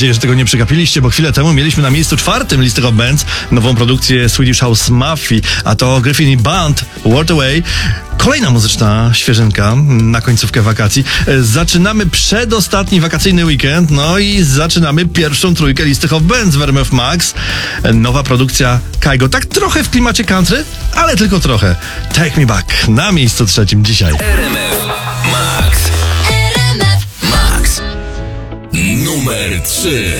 nadzieję, że tego nie przegapiliście, bo chwilę temu mieliśmy na miejscu 4 listy Hot Bands nową produkcję Swedish House Mafii, a to Griffin i Band, World Away. Kolejna muzyczna świeżynka na końcówkę wakacji. Zaczynamy przedostatni wakacyjny weekend, no i zaczynamy pierwszą trójkę listy Hot Bands w RMF Max. Nowa produkcja Kygo, tak trochę w klimacie country, ale tylko trochę. Take Me Back na miejscu 3 dzisiaj. RMF Max. RMF Max. Numer 3.